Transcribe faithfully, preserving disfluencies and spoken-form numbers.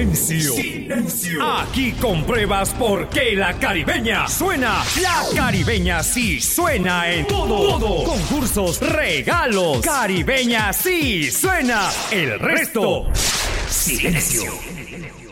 Silencio. Silencio. Aquí compruebas por qué la caribeña suena. La caribeña sí suena en todo. todo. Concursos, regalos. Caribeña sí suena. El resto. Silencio.